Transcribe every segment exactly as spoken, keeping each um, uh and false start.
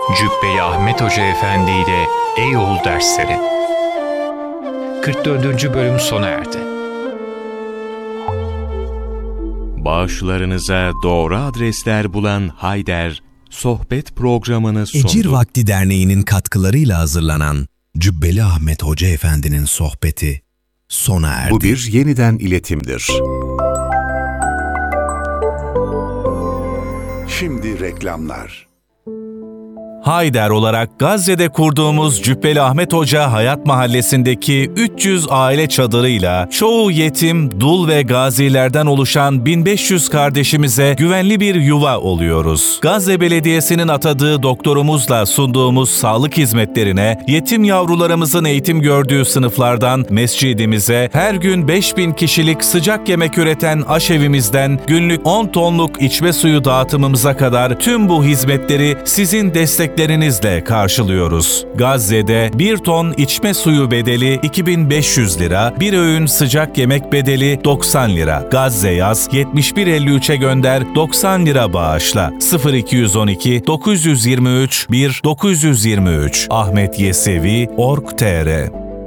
Cübbeli Ahmet Hoca Efendi ile Eyyol Dersleri kırk dördüncü bölüm sona erdi. Bağışlarınıza doğru adresler bulan Hayder, sohbet programını sundu. Ecir Vakti Derneği'nin katkılarıyla hazırlanan Cübbeli Ahmet Hoca Efendi'nin sohbeti sona erdi. Bu bir yeniden iletimdir. Şimdi reklamlar. Hayder olarak Gazze'de kurduğumuz Cübbeli Ahmet Hoca Hayat Mahallesi'ndeki üç yüz aile çadırıyla çoğu yetim, dul ve gazilerden oluşan bin beş yüz kardeşimize güvenli bir yuva oluyoruz. Gazze Belediyesi'nin atadığı doktorumuzla sunduğumuz sağlık hizmetlerine, yetim yavrularımızın eğitim gördüğü sınıflardan mescidimize, her gün beş bin kişilik sıcak yemek üreten aşevimizden günlük on tonluk içme suyu dağıtımımıza kadar tüm bu hizmetleri sizin destek lerinizle karşılıyoruz. Gazze'de bir ton içme suyu bedeli iki bin beş yüz lira, bir öğün sıcak yemek bedeli doksan lira. Gazze yaz yetmiş bir elli üçe gönder doksan lira bağışla. sıfır iki on iki dokuz yüz yirmi üç bir dokuz yüz yirmi üç Ahmet Yesevi nokta org nokta tr.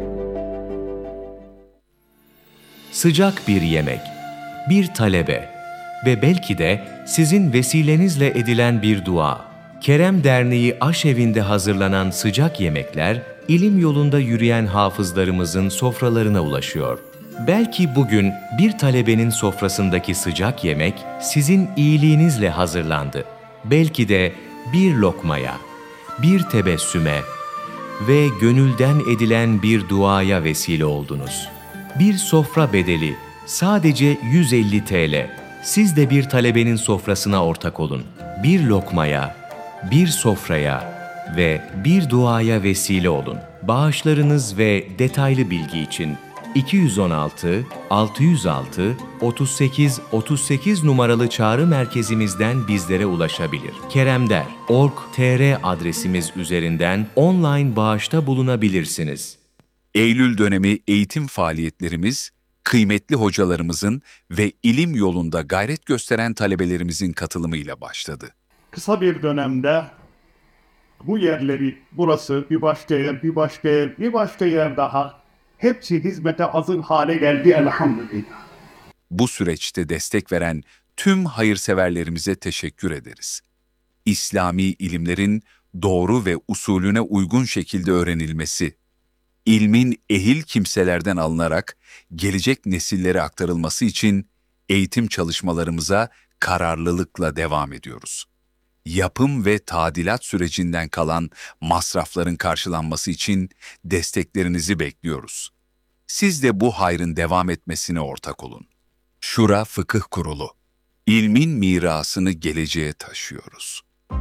Sıcak bir yemek, bir talebe ve belki de sizin vesilenizle edilen bir dua. Kerem Derneği Aşevi'nde hazırlanan sıcak yemekler, ilim yolunda yürüyen hafızlarımızın sofralarına ulaşıyor. Belki bugün bir talebenin sofrasındaki sıcak yemek sizin iyiliğinizle hazırlandı. Belki de bir lokmaya, bir tebessüme ve gönülden edilen bir duaya vesile oldunuz. Bir sofra bedeli sadece yüz elli TL. Siz de bir talebenin sofrasına ortak olun. Bir lokmaya, bir sofraya ve bir duaya vesile olun. Bağışlarınız ve detaylı bilgi için iki yüz on altı altı yüz altı otuz sekiz otuz sekiz numaralı çağrı merkezimizden bizlere ulaşabilir. keremder nokta org nokta tr adresimiz üzerinden online bağışta bulunabilirsiniz. Eylül dönemi eğitim faaliyetlerimiz, kıymetli hocalarımızın ve ilim yolunda gayret gösteren talebelerimizin katılımıyla başladı. Kısa bir dönemde bu yerleri, burası, bir başka yer, bir başka yer, bir başka yer daha hepsi hizmete hazır hale geldi elhamdülillah. Bu süreçte destek veren tüm hayırseverlerimize teşekkür ederiz. İslami ilimlerin doğru ve usulüne uygun şekilde öğrenilmesi, ilmin ehil kimselerden alınarak gelecek nesillere aktarılması için eğitim çalışmalarımıza kararlılıkla devam ediyoruz. Yapım ve tadilat sürecinden kalan masrafların karşılanması için desteklerinizi bekliyoruz. Siz de bu hayrın devam etmesine ortak olun. Şura Fıkıh Kurulu. İlmin mirasını geleceğe taşıyoruz.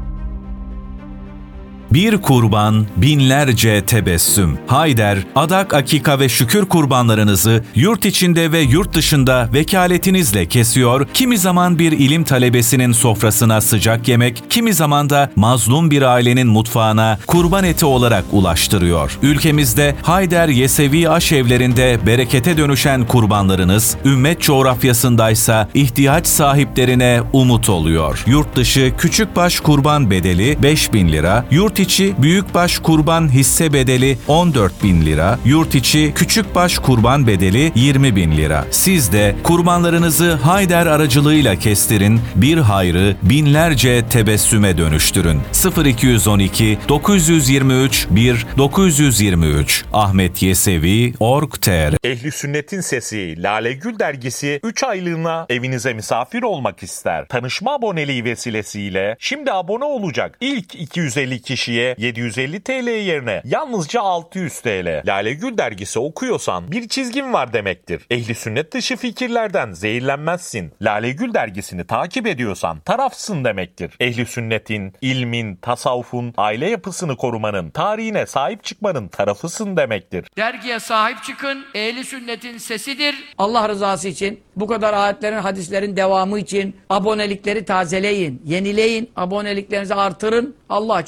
Bir kurban, binlerce tebessüm. Hayder, adak, akika ve şükür kurbanlarınızı yurt içinde ve yurt dışında vekaletinizle kesiyor, kimi zaman bir ilim talebesinin sofrasına sıcak yemek, kimi zaman da mazlum bir ailenin mutfağına kurban eti olarak ulaştırıyor. Ülkemizde Hayder Yesevi aşevlerinde berekete dönüşen kurbanlarınız, ümmet coğrafyasındaysa ihtiyaç sahiplerine umut oluyor. Yurt dışı küçükbaş kurban bedeli beş bin lira, yurt içi büyükbaş kurban hisse bedeli on dört bin lira, yurt içi küçükbaş kurban bedeli yirmi bin lira. Siz de kurbanlarınızı Hayder aracılığıyla kestirin, bir hayrı binlerce tebessüme dönüştürün. sıfır iki on iki dokuz yüz yirmi üç bir dokuz yüz yirmi üç Ahmet Yesevi nokta org nokta tr. Ehli Sünnet'in Sesi Lale Gül dergisi üç aylığına evinize misafir olmak ister. Tanışma aboneliği vesilesiyle şimdi abone olacak ilk iki yüz elli kişiye yedi yüz elli TL yerine yalnızca altı yüz TL. Lale Gül dergisi okuyorsan bir çizgin var demektir. Ehli Sünnet dışı fikirlerden zehirlenmezsin. Lale Gül dergisini takip ediyorsan tarafsın demektir. Ehli Sünnet'in, ilmin, tasavvufun, aile yapısını korumanın, tarihine sahip çıkmanın tarafısın demektir. Dergiye sahip çıkın. Ehli Sünnet'in sesidir. Allah rızası için, bu kadar ayetlerin, hadislerin devamı için abonelikleri tazeleyin, yenileyin, aboneliklerinizi artırın. Allah için söylüyorum.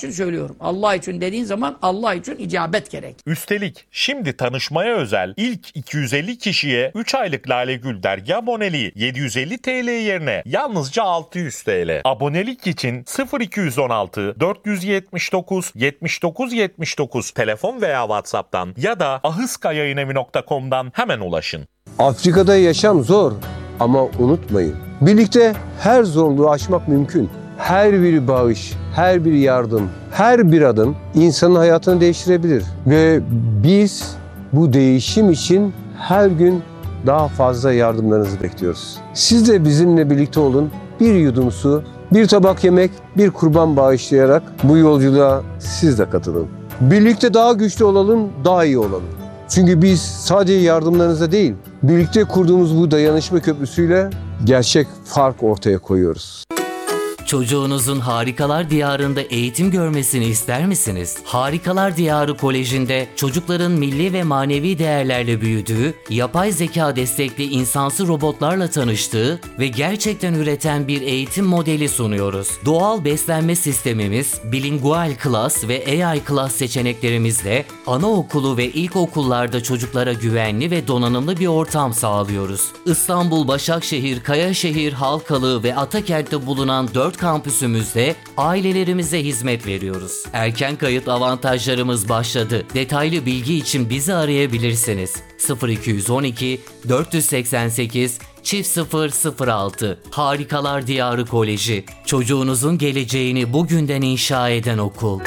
demiyorum. Allah için dediğin zaman Allah için icabet gerek. Üstelik şimdi tanışmaya özel ilk iki yüz elli kişiye üç aylık Lale Gül dergi aboneliği yedi yüz elli TL yerine yalnızca altı yüz TL. Abonelik için sıfır iki yüz on altı dört yüz yetmiş dokuz yetmiş dokuz yetmiş dokuz telefon veya WhatsApp'tan ya da ahıskayayınevi nokta com'dan hemen ulaşın. Afrika'da yaşam zor ama unutmayın. Birlikte her zorluğu aşmak mümkün. Her bir bağış, her bir yardım, her bir adım insanın hayatını değiştirebilir. Ve biz bu değişim için her gün daha fazla yardımlarınızı bekliyoruz. Siz de bizimle birlikte olun. Bir yudum su, bir tabak yemek, bir kurban bağışlayarak bu yolculuğa siz de katılın. Birlikte daha güçlü olalım, daha iyi olalım. Çünkü biz sadece yardımlarınızla değil, birlikte kurduğumuz bu dayanışma köprüsüyle gerçek fark ortaya koyuyoruz. Çocuğunuzun Harikalar Diyarı'nda eğitim görmesini ister misiniz? Harikalar Diyarı Koleji'nde çocukların milli ve manevi değerlerle büyüdüğü, yapay zeka destekli insansı robotlarla tanıştığı ve gerçekten üreten bir eğitim modeli sunuyoruz. Doğal beslenme sistemimiz, bilingual class ve A I class seçeneklerimizle anaokulu ve ilkokullarda çocuklara güvenli ve donanımlı bir ortam sağlıyoruz. İstanbul, Başakşehir, Kayaşehir, Halkalı ve Atakent'te bulunan dört kampüsümüzde ailelerimize hizmet veriyoruz. Erken kayıt avantajlarımız başladı. Detaylı bilgi için bizi arayabilirsiniz. sıfır iki on iki dört seksen sekiz çift sıfır sıfır altı. Harikalar Diyarı Koleji. Çocuğunuzun geleceğini bugünden inşa eden okul.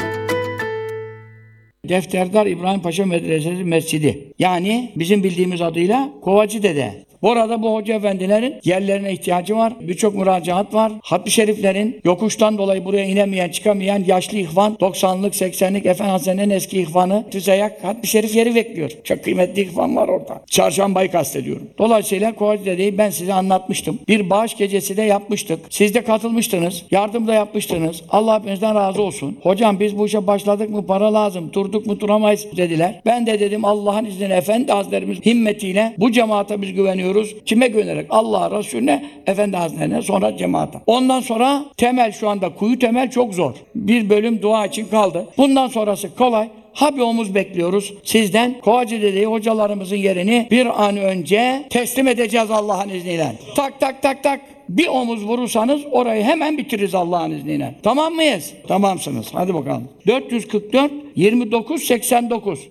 Defterdar İbrahim Paşa Medresesi Mescidi. Yani bizim bildiğimiz adıyla Kovacı Dede. Bu arada bu hoca efendilerin yerlerine ihtiyacı var. Birçok müracaat var. Hatmi şeriflerin yokuştan dolayı buraya inemeyen, çıkamayan yaşlı ihvan, doksanlık, seksenlik Efendi Hazretleri'nin eski ihvanı, Tüzeyak Hatmi şerif yeri bekliyor. Çok kıymetli ihvan var orada. Çarşambayı kastediyorum. Dolayısıyla Kovacı Dede'yi ben size anlatmıştım. Bir bağış gecesi de yapmıştık. Siz de katılmıştınız. Yardım da yapmıştınız. Allah hepinizden razı olsun. Hocam biz bu işe başladık mı para lazım. Durduk mu duramayız dediler. Ben de dedim Allah'ın izniyle Efendi Hazretlerimiz himmetiyle bu cemaate biz güveniyoruz. Kime güvenerek? Allah'a, Resulüne, Efendi Hazretlerine, sonra cemaate. Ondan sonra temel şu anda kuyu temel çok zor. Bir bölüm dua için kaldı. Bundan sonrası kolay. Ha bir omuz bekliyoruz sizden. Kovacı Dede'yi hocalarımızın yerini bir an önce teslim edeceğiz Allah'ın izniyle. Tak tak tak tak. Bir omuz vurursanız orayı hemen bitiririz Allah'ın izniyle. Tamam mıyız? Tamamsınız. Hadi bakalım. dört yüz kırk dört yirmi dokuz seksen dokuz.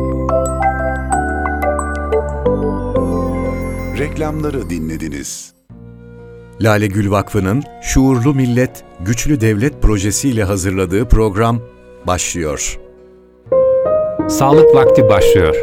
Reklamları dinlediniz. Lale Gül Vakfı'nın Şuurlu Millet, Güçlü Devlet projesiyle hazırladığı program başlıyor. Sağlık vakti başlıyor.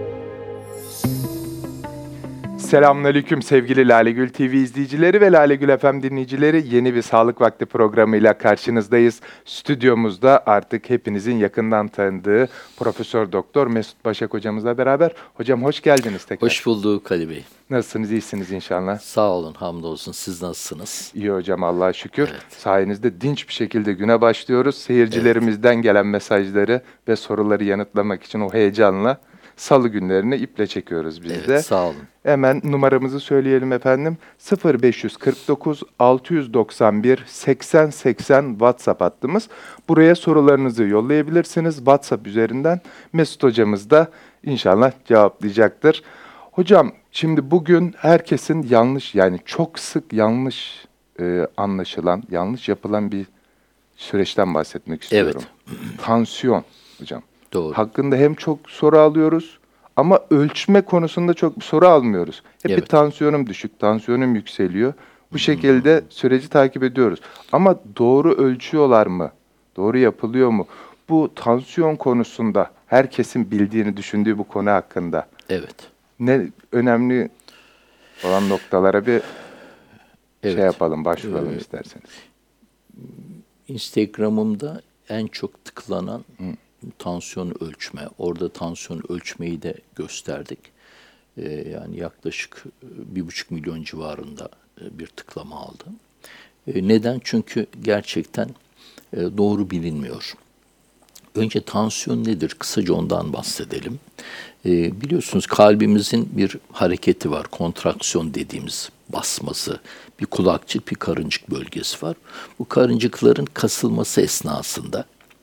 Selamünaleyküm sevgili Lale Gül T V izleyicileri ve Lale Gül F M dinleyicileri. Yeni bir Sağlık Vakti programıyla karşınızdayız. Stüdyomuzda artık hepinizin yakından tanıdığı Profesör Doktor Mesut Başak hocamızla beraber. Hocam hoş geldiniz tekrar. Hoş bulduk Ali Bey. Nasılsınız? İyisiniz inşallah. Sağ olun, hamdolsun. Siz nasılsınız? İyi hocam, Allah'a şükür. Evet. Sayenizde dinç bir şekilde güne başlıyoruz. Seyircilerimizden evet. gelen mesajları ve soruları yanıtlamak için o heyecanla Salı günlerini iple çekiyoruz biz evet, de. Sağ olun. Hemen numaramızı söyleyelim efendim. sıfır beş kırk dokuz altı doksan bir seksen seksen WhatsApp hattımız. Buraya sorularınızı yollayabilirsiniz. WhatsApp üzerinden Mesut hocamız da inşallah cevaplayacaktır. Hocam şimdi bugün herkesin yanlış, yani çok sık yanlış e, anlaşılan, yanlış yapılan bir süreçten bahsetmek istiyorum. Evet. Tansiyon hocam. Doğru. Hakkında hem çok soru alıyoruz ama ölçme konusunda çok bir soru almıyoruz. Hep evet. bir tansiyonum düşük, tansiyonum yükseliyor. Bu şekilde süreci takip ediyoruz. Ama doğru ölçüyorlar mı? Doğru yapılıyor mu? Bu tansiyon konusunda herkesin bildiğini düşündüğü bu konu hakkında. Evet. Ne önemli olan noktalara bir evet. şey yapalım, başvuralım ee, isterseniz. Instagram'ımda en çok tıklanan Hı. tansiyon ölçme. Orada tansiyon ölçmeyi de gösterdik. Ee, yani yaklaşık bir buçuk milyon civarında bir tıklama aldı. Ee, neden? Çünkü gerçekten e, doğru bilinmiyor. Önce tansiyon nedir? Kısaca ondan bahsedelim. Ee, biliyorsunuz kalbimizin bir hareketi var. Kontraksiyon dediğimiz basması. Bir kulakçık, bir karıncık bölgesi var. Bu karıncıkların kasılması esnasında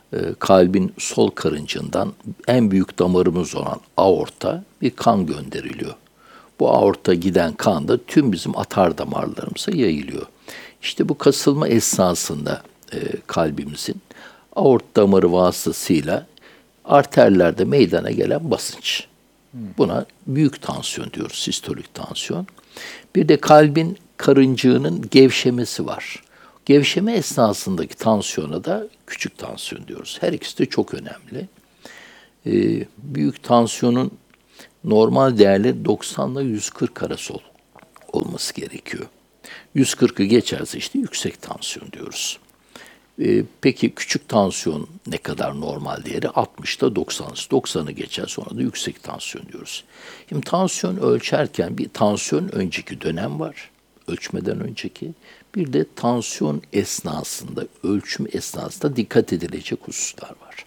e, kalbin sol karıncından en büyük damarımız olan aorta bir kan gönderiliyor. Bu aorta giden kan da tüm bizim atar damarlarımıza yayılıyor. İşte bu kasılma esnasında e, kalbimizin aort damarı vasıtasıyla arterlerde meydana gelen basınç. Buna büyük tansiyon diyoruz, sistolik tansiyon. Bir de kalbin karıncığının gevşemesi var. Gevşeme esnasındaki tansiyona da küçük tansiyon diyoruz. Her ikisi de çok önemli. Ee, büyük tansiyonun normal değerleri doksan ile yüz kırk arası ol, olması gerekiyor. yüz kırkı geçerse işte yüksek tansiyon diyoruz. Ee, peki küçük tansiyon ne kadar normal değeri? altmışta doksan. doksanı geçer, sonra da yüksek tansiyon diyoruz. Şimdi tansiyon ölçerken bir tansiyon önceki dönem var. Ölçmeden önceki. Bir de tansiyon esnasında, ölçüm esnasında dikkat edilecek hususlar var.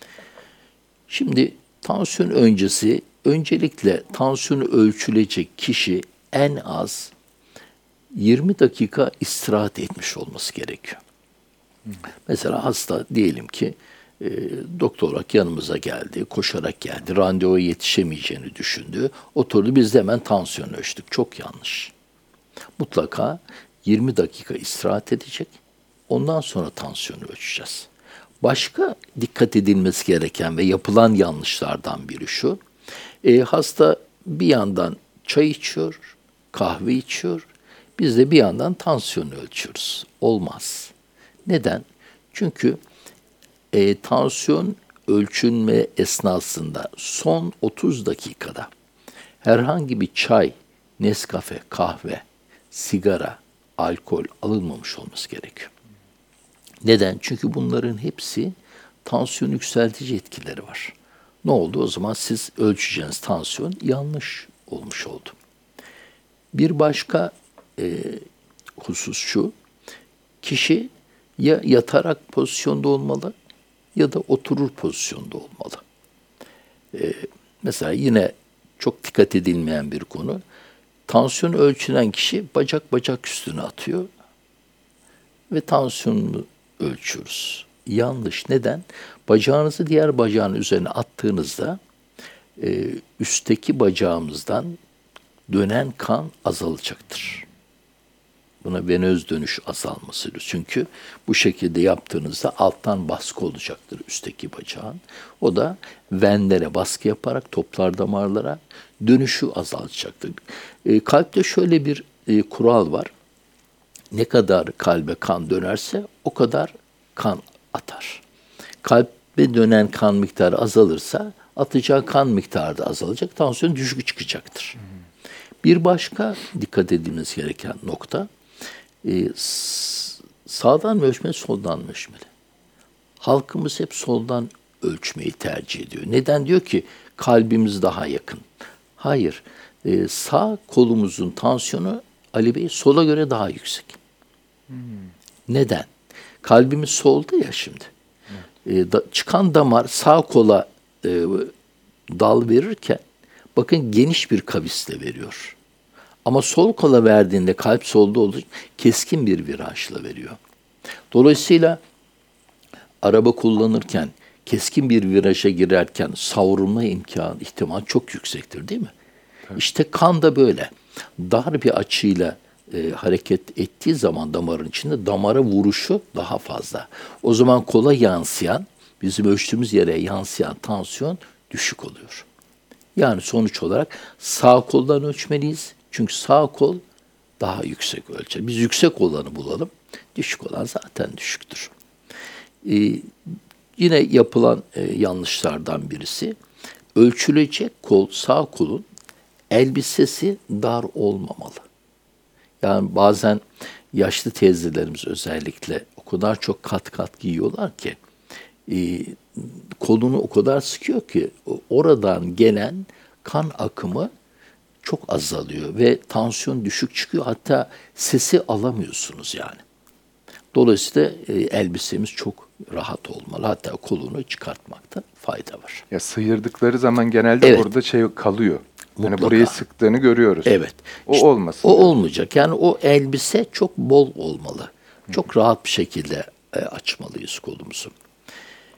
Şimdi tansiyon öncesi, öncelikle tansiyonu ölçülecek kişi en az yirmi dakika istirahat etmiş olması gerekiyor. Mesela hasta diyelim ki e, doktor olarak yanımıza geldi, koşarak geldi, randevuya yetişemeyeceğini düşündü, oturdu, biz de hemen tansiyon ölçtük. Çok yanlış. Mutlaka yirmi dakika istirahat edecek, ondan sonra tansiyonu ölçeceğiz. Başka dikkat edilmesi gereken ve yapılan yanlışlardan biri şu, e, hasta bir yandan çay içiyor, kahve içiyor, biz de bir yandan tansiyonu ölçüyoruz. Olmaz. Neden? Çünkü e, tansiyon ölçülme esnasında son otuz dakikada herhangi bir çay, Nescafe, kahve, sigara, alkol alınmamış olması gerekiyor. Neden? Çünkü bunların hepsi tansiyon yükseltici etkileri var. Ne oldu? O zaman siz ölçeceğiniz tansiyon yanlış olmuş oldu. Bir başka e, husus şu, kişi ya yatarak pozisyonda olmalı ya da oturur pozisyonda olmalı. Ee, mesela yine çok dikkat edilmeyen bir konu. Tansiyonu ölçülen kişi bacak bacak üstüne atıyor ve tansiyonunu ölçüyoruz. Yanlış. Neden? Bacağınızı diğer bacağın üzerine attığınızda e, üstteki bacağımızdan dönen kan azalacaktır. Buna venöz dönüş azalması. Çünkü bu şekilde yaptığınızda alttan baskı olacaktır üstteki bacağın. O da venlere baskı yaparak toplar damarlara dönüşü azaltacaktır. E, kalpte şöyle bir e, kural var. Ne kadar kalbe kan dönerse o kadar kan atar. Kalbe dönen kan miktarı azalırsa atacağı kan miktarı da azalacak. Tansiyon düşük çıkacaktır. Bir başka dikkat edilmesi gereken nokta, Ee, sağdan mı ölçmeli, soldan mı ölçmeli? Halkımız hep soldan ölçmeyi tercih ediyor. Neden? Diyor ki kalbimiz daha yakın. Hayır, ee, sağ kolumuzun tansiyonu Ali Bey sola göre daha yüksek. Hmm. Neden? Kalbimiz solda ya şimdi. Hmm. Ee, da, çıkan damar sağ kola e, dal verirken bakın geniş bir kavisle veriyor. Ama sol kola verdiğinde kalp solda olduğu için keskin bir virajla veriyor. Dolayısıyla araba kullanırken keskin bir viraja girerken savrulma imkanı, ihtimal çok yüksektir değil mi? Evet. İşte kan da böyle. Dar bir açıyla e, hareket ettiği zaman damarın içinde damara vuruşu daha fazla. O zaman kola yansıyan, bizim ölçtüğümüz yere yansıyan tansiyon düşük oluyor. Yani sonuç olarak sağ koldan ölçmeliyiz. Çünkü sağ kol daha yüksek ölçer. Biz yüksek olanı bulalım. Düşük olan zaten düşüktür. Ee, yine yapılan e, yanlışlardan birisi, ölçülecek kol, sağ kolun elbisesi dar olmamalı. Yani bazen yaşlı teyzelerimiz özellikle o kadar çok kat kat giyiyorlar ki e, kolunu o kadar sıkıyor ki oradan gelen kan akımı çok azalıyor ve tansiyon düşük çıkıyor. Hatta sesi alamıyorsunuz yani. Dolayısıyla e, elbisemiz çok rahat olmalı. Hatta kolunu çıkartmakta fayda var. Ya sıyırdıkları zaman genelde evet. orada şey kalıyor. Mutlaka. Yani burayı sıktığını görüyoruz. Evet. O işte, olmasın. O olmayacak. Yani o elbise çok bol olmalı. Çok rahat bir şekilde e, açmalıyız kolumuzu.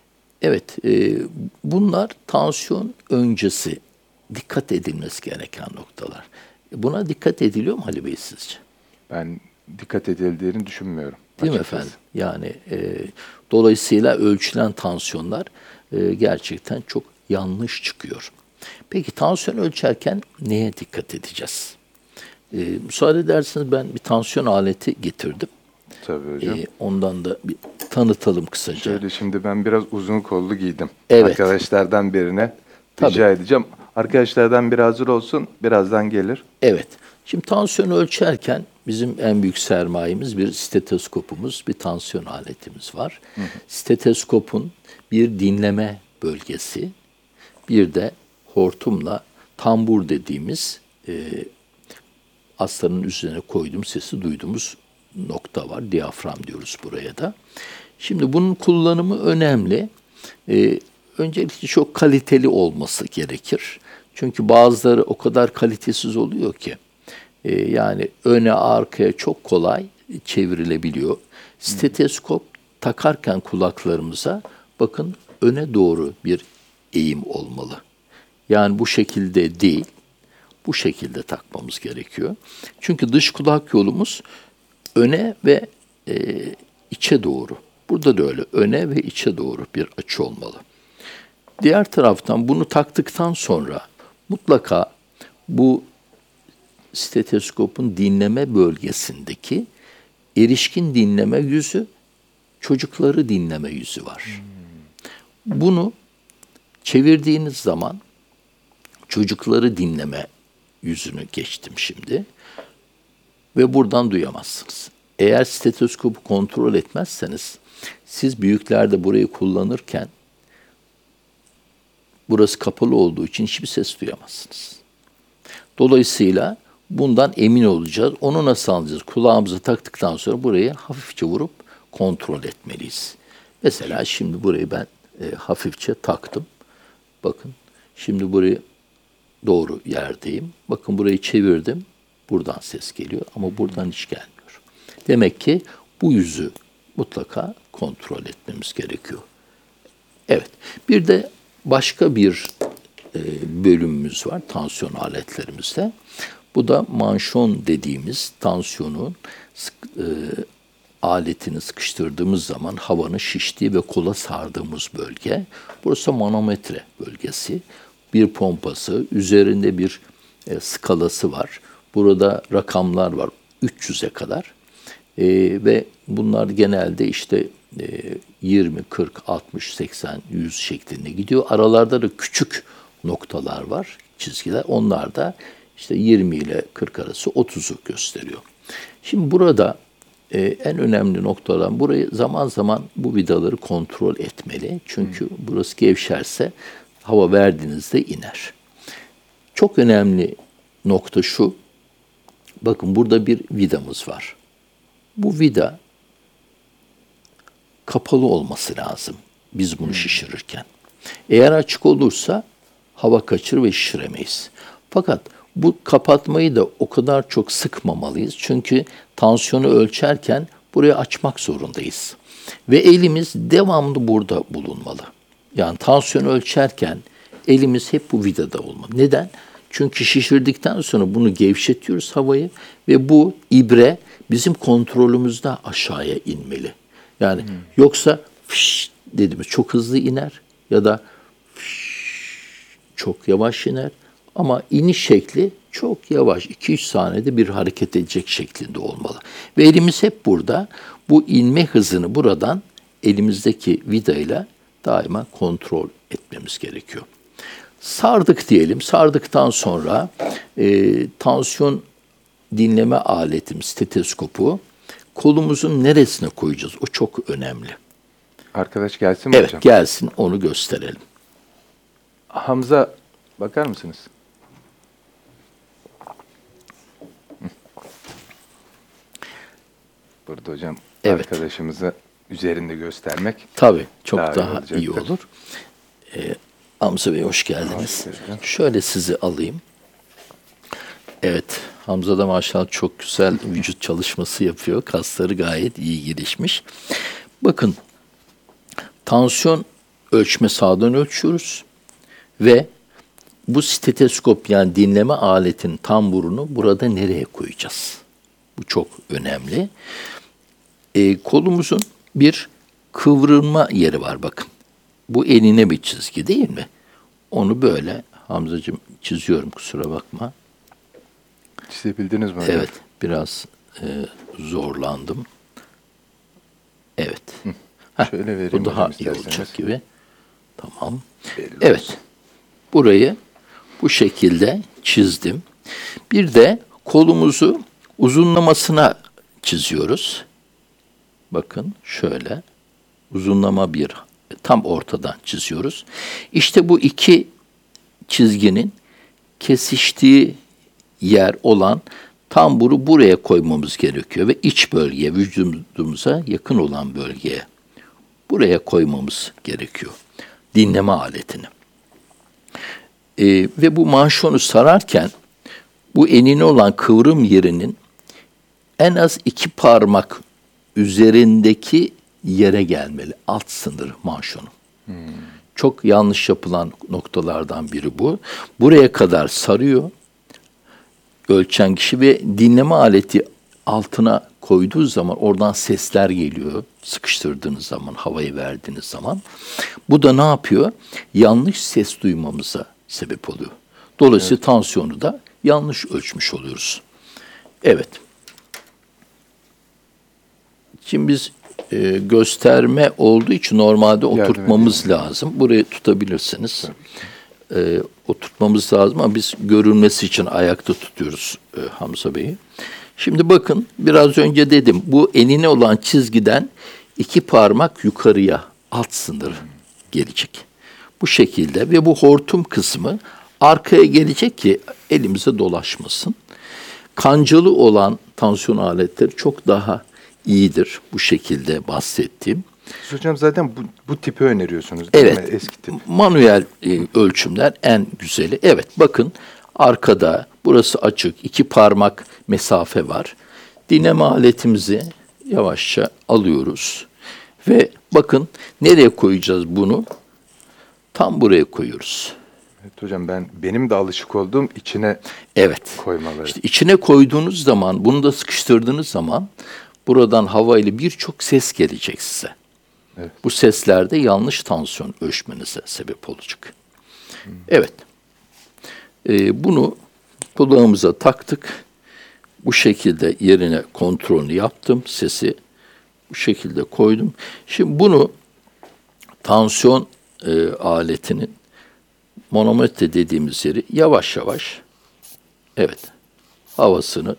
Evet, e, bunlar tansiyon öncesi dikkat edilmesi gereken noktalar. Buna dikkat ediliyor mu Ali Bey sizce? Ben dikkat edildiğini düşünmüyorum. Değil mi efendim? Yani e, dolayısıyla ölçülen tansiyonlar e, gerçekten çok yanlış çıkıyor. Peki tansiyon ölçerken neye dikkat edeceğiz? E, müsaade ederseniz ben bir tansiyon aleti getirdim. Tabii hocam. E, ondan da bir tanıtalım kısaca. Şöyle şimdi ben biraz uzun kollu giydim. Evet. Arkadaşlardan birine Tabii. rica edeceğim. Arkadaşlardan biri hazır olsun. Birazdan gelir. Evet. Şimdi tansiyonu ölçerken bizim en büyük sermayemiz bir stetoskopumuz, bir tansiyon aletimiz var. Hı hı. Steteskopun bir dinleme bölgesi, bir de hortumla tambur dediğimiz e, hastanın üzerine koyduğumuz sesi duyduğumuz nokta var. Diyafram diyoruz buraya da. Şimdi bunun kullanımı önemli. E, öncelikle çok kaliteli olması gerekir. Çünkü bazıları o kadar kalitesiz oluyor ki e, yani öne arkaya çok kolay çevrilebiliyor. Steteskop takarken kulaklarımıza bakın öne doğru bir eğim olmalı. Yani bu şekilde değil, bu şekilde takmamız gerekiyor. Çünkü dış kulak yolumuz öne ve e, içe doğru. Burada da öyle öne ve içe doğru bir açı olmalı. Diğer taraftan bunu taktıktan sonra mutlaka bu steteskopun dinleme bölgesindeki erişkin dinleme yüzü, çocukları dinleme yüzü var. Bunu çevirdiğiniz zaman çocukları dinleme yüzünü geçtim şimdi ve buradan duyamazsınız. Eğer stetoskopu kontrol etmezseniz siz büyüklerde burayı kullanırken burası kapalı olduğu için hiçbir ses duyamazsınız. Dolayısıyla bundan emin olacağız. Onu nasıl alacağız? Kulağımıza taktıktan sonra burayı hafifçe vurup kontrol etmeliyiz. Mesela şimdi burayı ben e, hafifçe taktım. Bakın şimdi burayı doğru yerdeyim. Bakın burayı çevirdim. Buradan ses geliyor ama buradan hiç gelmiyor. Demek ki bu yüzü mutlaka kontrol etmemiz gerekiyor. Evet. Bir de başka bir e, bölümümüz var tansiyon aletlerimizde. Bu da manşon dediğimiz tansiyonun sık, e, aletini sıkıştırdığımız zaman havanın şiştiği ve kola sardığımız bölge. Burası manometre bölgesi. Bir pompası, üzerinde bir e, skalası var. Burada rakamlar var üç yüze kadar. E, ve bunlar genelde işte e, yirmi, kırk, altmış, seksen, yüz şeklinde gidiyor. Aralarda da küçük noktalar var, çizgiler. Onlar da işte yirmi ile kırk arası otuzu gösteriyor. Şimdi burada e, en önemli noktadan burayı zaman zaman bu vidaları kontrol etmeli. Çünkü hmm. burası gevşerse hava verdiğinizde iner. Çok önemli nokta şu. Bakın burada bir vidamız var. Bu vida kapalı olması lazım biz bunu şişirirken. Eğer açık olursa hava kaçırır ve şişiremeyiz. Fakat bu kapatmayı da o kadar çok sıkmamalıyız. Çünkü tansiyonu ölçerken burayı açmak zorundayız. Ve elimiz devamlı burada bulunmalı. Yani tansiyonu ölçerken elimiz hep bu vidada olmalı. Neden? Çünkü şişirdikten sonra bunu gevşetiyoruz havayı ve bu ibre bizim kontrolümüzde aşağıya inmeli. Yani hmm. yoksa fış dediğimiz çok hızlı iner ya da fış, çok yavaş iner. Ama iniş şekli çok yavaş, iki üç saniyede bir hareket edecek şeklinde olmalı. Ve elimiz hep burada. Bu inme hızını buradan elimizdeki vidayla daima kontrol etmemiz gerekiyor. Sardık diyelim. Sardıktan sonra e, tansiyon dinleme aletimiz, stetoskopu kolumuzun neresine koyacağız? O çok önemli. Arkadaş gelsin mi evet, hocam? Evet gelsin, onu gösterelim. Hamza bakar mısınız? Burada hocam evet. Arkadaşımıza üzerinde göstermek tabii çok daha, daha iyi olacaktır. olur. Ee, Hamza Bey hoş geldiniz. Hoş Şöyle sizi alayım. Evet, Hamza da maşallah çok güzel vücut çalışması yapıyor. Kasları gayet iyi gelişmiş. Bakın, tansiyon ölçme sahadan ölçüyoruz ve bu steteskop yani dinleme aletinin tamburunu burada nereye koyacağız? Bu çok önemli. E, kolumuzun bir kıvrılma yeri var bakın. Bu enine bir çizgi değil mi? Onu böyle Hamzacığım çiziyorum kusura bakma. Çizebildiniz mi hocam? Evet biraz e, zorlandım. Evet. Hı. Heh, Şöyle vereyim bu daha hocam iyi isterseniz. olacak gibi. Tamam. Belli Evet. olsun. Burayı bu şekilde çizdim. Bir de kolumuzu uzunlamasına çiziyoruz. Bakın şöyle uzunlama bir tam ortadan çiziyoruz. İşte bu iki çizginin kesiştiği yer olan tamburu buraya koymamız gerekiyor ve iç bölgeye, vücudumuza yakın olan bölgeye buraya koymamız gerekiyor. Dinleme aletini. Ee, ve bu manşonu sararken bu enine olan kıvrım yerinin en az iki parmak üzerindeki yere gelmeli. Alt sınır manşonu. Hmm. Çok yanlış yapılan noktalardan biri bu. Buraya kadar sarıyor ölçen kişi ve dinleme aleti altına koyduğu zaman oradan sesler geliyor. Sıkıştırdığınız zaman, havayı verdiğiniz zaman. Bu da ne yapıyor? Yanlış ses duymamıza sebep oluyor. Dolayısıyla evet. Tansiyonu da yanlış ölçmüş oluyoruz. Evet. Şimdi biz e, gösterme olduğu için normalde oturtmamız lazım. Burayı tutabilirsiniz. E, oturtmamız lazım ama biz görünmesi için ayakta tutuyoruz e, Hamza Bey'i. Şimdi bakın biraz önce dedim bu enine olan çizgiden iki parmak yukarıya alt sınır gelecek. Bu şekilde ve bu hortum kısmı arkaya gelecek ki elimize dolaşmasın. Kancalı olan tansiyon aletleri çok daha iyidir bu şekilde bahsettiğim. Hocam zaten bu, bu tipi öneriyorsunuz değil evet, mi? Eski tip. Manuel e, ölçümler en güzeli. Evet bakın arkada burası açık iki parmak mesafe var. Dinleme aletimizi yavaşça alıyoruz. Ve bakın nereye koyacağız bunu? Tam buraya koyuyoruz. Evet hocam ben benim de alışık olduğum içine evet. koymaları. İşte içine koyduğunuz zaman bunu da sıkıştırdığınız zaman buradan havayla birçok ses gelecek size. Evet. Bu seslerde yanlış tansiyon ölçmenize sebep olacak. Hmm. Evet. Ee, bunu kulağımıza taktık. Bu şekilde yerine kontrolünü yaptım. Sesi bu şekilde koydum. Şimdi bunu tansiyon e, aletinin manometre dediğimiz yeri yavaş yavaş evet havasını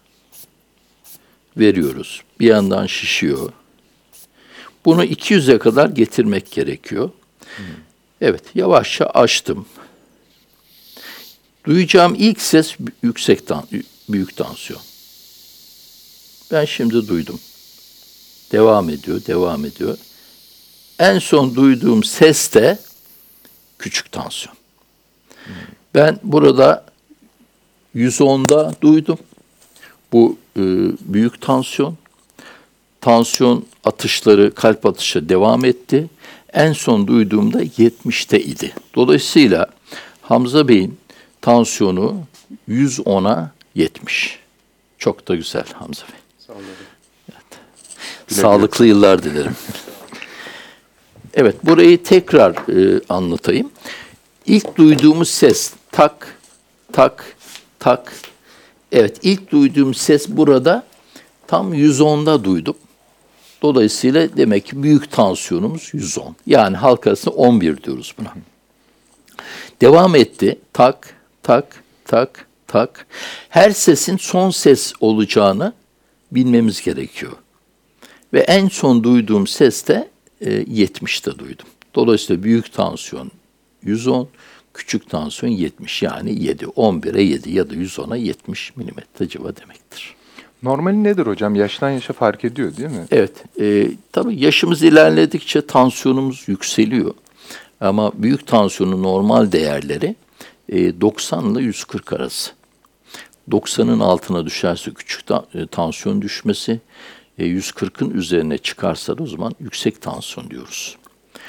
veriyoruz. Bir yandan şişiyor. Bunu iki yüze kadar getirmek gerekiyor. Hmm. Evet, yavaşça açtım. Duyacağım ilk ses yüksek tan büyük tansiyon. Ben şimdi duydum. Devam ediyor, devam ediyor. En son duyduğum ses de küçük tansiyon. Hmm. Ben burada yüz onda duydum. Bu e, büyük tansiyon. Tansiyon atışları, kalp atışı devam etti. En son duyduğumda yetmişte idi. Dolayısıyla Hamza Bey'in tansiyonu yüz ona yetmiş. Çok da güzel Hamza Bey. Sağ olun. Evet. Sağlıklı yıllar dilerim. Evet, burayı tekrar e, anlatayım. İlk duyduğumuz ses tak, tak, tak. Evet, ilk duyduğum ses burada tam yüz onda duydum. Dolayısıyla demek ki büyük tansiyonumuz yüz on. Yani halk arasında on bir diyoruz buna. Devam etti. Tak, tak, tak, tak. Her sesin son ses olacağını bilmemiz gerekiyor. Ve en son duyduğum ses de e, yetmişte duydum. Dolayısıyla büyük tansiyon yüz on, küçük tansiyon yetmiş. Yani yedi, on bire yedi ya da yüz ona yetmiş milimetre civa demektir. Normali nedir hocam? Yaştan yaşa fark ediyor değil mi? Evet. E, tabii yaşımız ilerledikçe tansiyonumuz yükseliyor. Ama büyük tansiyonun normal değerleri e, doksan ile yüz kırk arası. doksanın altına düşerse küçük ta, e, tansiyon düşmesi, e, yüz kırkın üzerine çıkarsa da o zaman yüksek tansiyon diyoruz.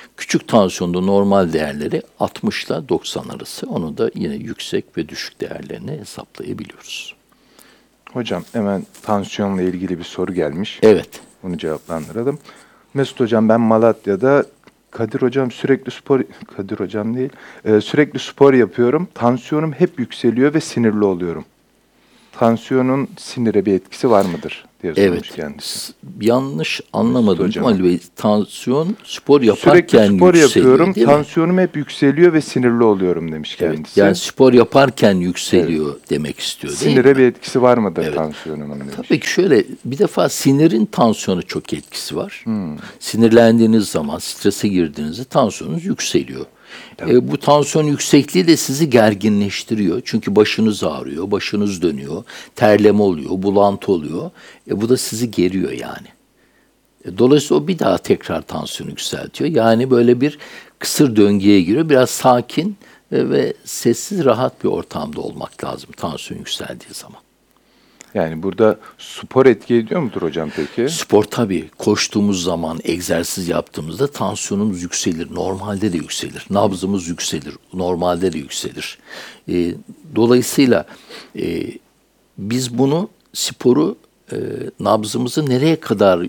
Küçük tansiyonda normal değerleri altmış ile doksan arası. Onu da yine yüksek ve düşük değerlerini hesaplayabiliyoruz. Hocam hemen tansiyonla ilgili bir soru gelmiş. Evet. Bunu cevaplandıralım. Mesut hocam, ben Malatya'da, Kadir hocam sürekli spor, Kadir hocam değil, e, sürekli spor yapıyorum. Tansiyonum hep yükseliyor ve sinirli oluyorum. Tansiyonun sinire bir etkisi var mıdır diye sormuş Evet. kendisi. Yanlış anlamadım hocam. Ali Bey. Tansiyon spor yaparken Sürekli spor yükseliyor, yapıyorum, değil mi? tansiyonum hep yükseliyor ve sinirli oluyorum demiş kendisi. Yani spor yaparken yükseliyor demek istiyor değil mi? Sinire bir etkisi var mıdır tansiyonumun demiş. Tabii ki şöyle, bir defa sinirin tansiyonu çok etkisi var. Hmm. Sinirlendiğiniz zaman, strese girdiğinizde tansiyonunuz yükseliyor. E, bu tansiyon yüksekliği de sizi gerginleştiriyor. Çünkü başınız ağrıyor, başınız dönüyor, terleme oluyor, bulantı oluyor. E, bu da sizi geriyor yani. E, dolayısıyla o bir daha tekrar tansiyonu yükseltiyor. Yani böyle bir kısır döngüye giriyor. Biraz sakin e, ve sessiz, rahat bir ortamda olmak lazım tansiyon yükseldiği zaman. Yani burada spor etki ediyor mudur hocam peki? Spor tabii. Koştuğumuz zaman, egzersiz yaptığımızda tansiyonumuz yükselir. Normalde de yükselir. Nabzımız yükselir. Normalde de yükselir. E, dolayısıyla e, biz bunu, sporu, e, nabzımızı nereye kadar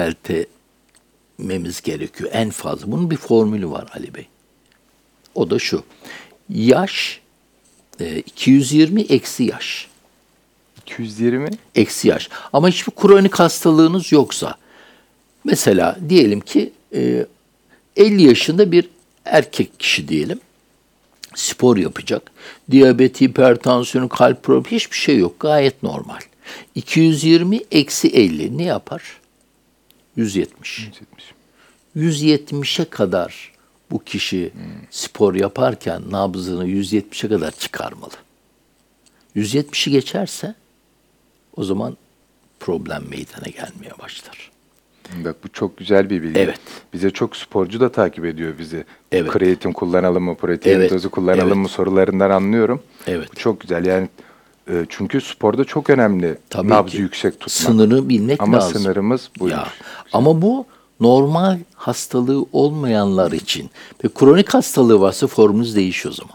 yükseltmemiz gerekiyor en fazla? Bunun bir formülü var Ali Bey. O da şu. Yaş e, iki yüz yirmi eksi yaş. iki yüz yirmi Eksi yaş. Ama hiçbir kronik hastalığınız yoksa, mesela diyelim ki e, elli yaşında bir erkek kişi diyelim, spor yapacak. Diyabeti, hipertansiyonu, kalp problemi, hiçbir şey yok. Gayet normal. iki yüz yirmi eksi elli ne yapar? yüz yetmiş. yüz yetmişe kadar bu kişi hmm. spor yaparken nabzını yüz yetmişe kadar çıkarmalı. yüz yetmişi geçerse o zaman problem meydana gelmeye başlar. Bak bu çok güzel bir bilgi. Evet. Bize çok sporcu da takip ediyor bizi. Evet. Kreatin kullanalım mı, protein Evet. tozu kullanalım Evet. mı sorularından anlıyorum. Evet. Bu çok güzel yani. e, Çünkü sporda çok önemli Tabii nabzı ki. yüksek tutmak. Sınırı bilmek Ama lazım. Ama sınırımız buymuş. Ya. Ama bu normal hastalığı olmayanlar için. Ve kronik hastalığı varsa formumuz değişiyor o zaman.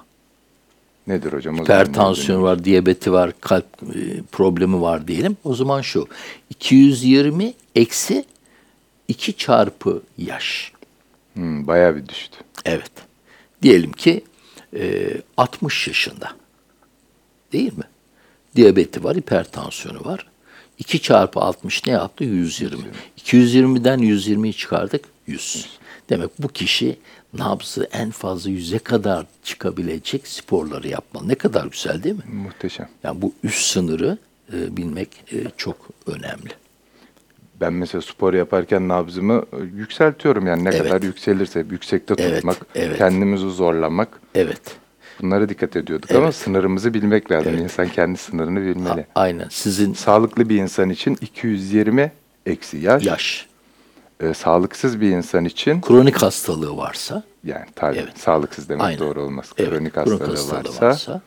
Nedir hocam? O Hipertansiyon var, diyabeti var, kalp e, problemi var diyelim. O zaman şu, iki yüz yirmi eksi iki çarpı yaş. Hmm, bayağı bir düştü. Evet. Diyelim ki e, altmış yaşında. Değil mi? Diyabeti var, hipertansiyonu var. iki çarpı altmış ne yaptı? yüz yirmi. iki yüz yirmiden yüz yirmiyi çıkardık, yüz. Demek bu kişi nabzı en fazla yüze kadar çıkabilecek sporları yapmalı. Ne kadar güzel değil mi? Muhteşem. Yani bu üst sınırı e, bilmek e, çok önemli. Ben mesela spor yaparken nabzımı yükseltiyorum yani ne Evet. kadar yükselirse yüksekte Evet, tutmak, evet. kendimizi zorlamak. Evet. Bunlara dikkat ediyorduk Evet. ama sınırımızı bilmek lazım. Evet. İnsan kendi sınırını bilmeli. A- aynen. Sizin sağlıklı bir insan için iki yüz yirmi eksi yaş. Yaş. E, sağlıksız bir insan için kronik hastalığı varsa, yani tabii Evet. sağlıksız demek Aynen. doğru olmaz. Evet, Kronik kronik hastalığı, hastalığı varsa, varsa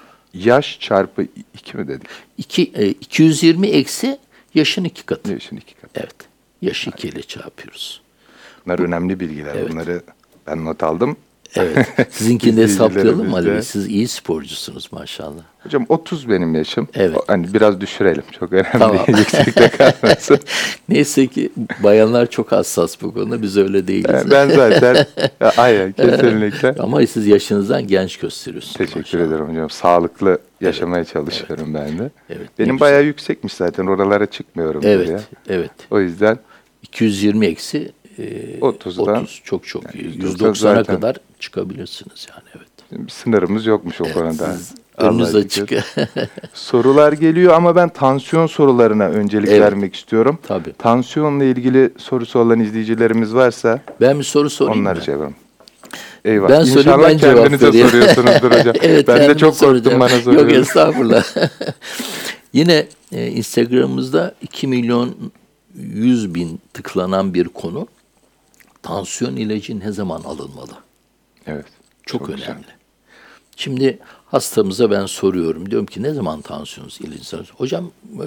yaş çarpı iki mi dedik? iki, e, iki yüz yirmi eksi yaşın iki katı. Yaşın iki katı. Evet. Yaşı iki ile çarpıyoruz. Bunlar önemli bilgiler. Evet. Bunları ben not aldım. Evet. Sizinkini de hesaplayalım mı Ali Bey? İzleyicilerimizde. Siz iyi sporcusunuz maşallah. Hocam otuz benim yaşım. Evet. O- Hani biraz düşürelim. Çok önemli Tamam. değil. Yüksekte kalmasın. Neyse ki bayanlar çok hassas bu konuda. Biz öyle değiliz. Ben ben zaten aynen kesinlikle. Ama siz yaşınızdan genç gösteriyorsunuz. Teşekkür maşallah. ederim hocam. Sağlıklı yaşamaya çalışıyorum ben de. Evet, ne Benim güzel. bayağı yüksekmiş zaten. Oralara çıkmıyorum. Evet, buraya. evet. O yüzden iki yüz yirmi eksi e, otuzdan otuz çok çok iyi. yüz yüz doksan doksana zaten. kadar çıkabilirsiniz yani, evet. bir sınırımız yokmuş o Evet, konuda. siz Allah'a önünüz şükür. açık. Sorular geliyor ama ben tansiyon sorularına öncelik Evet. vermek istiyorum. Tabii. Tansiyonla ilgili sorusu olan izleyicilerimiz varsa Ben bir soru sorayım onları mı? cevaplayalım. Eyvah. Ben sorayım, İnşallah ben cevap kendinize vereyim. soruyorsunuzdur hocam. Evet, ben de kendime çok korktum soracağım. bana soruyorsunuz. Yok estağfurullah. Yine e, Instagram'ımızda iki milyon yüz bin tıklanan bir konu. Tansiyon ilacı ne zaman alınmalı? Evet. Çok, çok önemli. güzel. Şimdi hastamıza ben soruyorum. Diyorum ki ne zaman tansiyonunuz ilacı? Hocam e,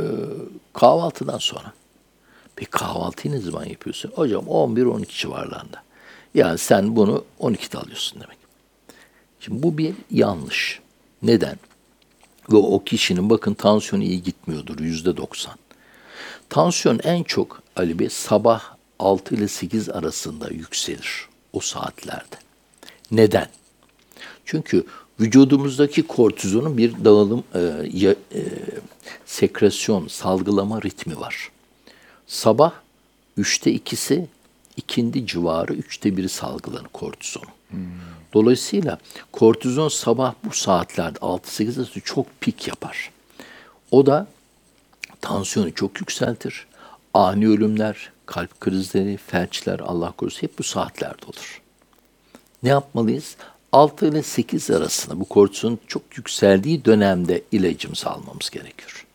kahvaltıdan sonra. Peki kahvaltıyı ne zaman yapıyorsun? Hocam on bir on iki civarlarında. Yani sen bunu on ikide alıyorsun demek. Şimdi bu bir yanlış. Neden? Ve o kişinin bakın tansiyonu iyi gitmiyordur yüzde doksan. Tansiyon en çok Ali Bey sabah altı ile sekiz arasında yükselir o saatlerde. Neden? Çünkü vücudumuzdaki kortizonun bir dağılım, e, ya, e, sekresyon, salgılama ritmi var. Sabah üçte ikisi, ikindi civarı üçte biri salgılanır kortizon. Hmm. Dolayısıyla kortizon sabah bu saatlerde altı sekiz arası çok pik yapar. O da tansiyonu çok yükseltir. Ani ölümler, kalp krizleri, felçler Allah korusun hep bu saatlerde olur. Ne yapmalıyız? altı ile sekiz arasında bu kortizonun çok yükseldiği dönemde ilacımızı almamız gerekiyor.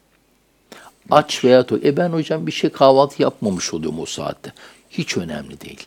Aç veya tok. E ben hocam bir şey kahvaltı yapmamış oluyorum o saatte. Hiç önemli değil.